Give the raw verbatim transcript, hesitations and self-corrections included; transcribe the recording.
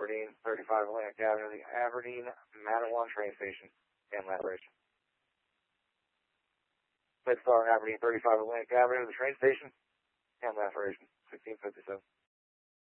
Aberdeen, thirty-five Atlantic Avenue, the Aberdeen Matawan train station, family operation. Midstar Aberdeen, thirty-five Atlantic Avenue, the train station, family operation, sixteen fifty-seven.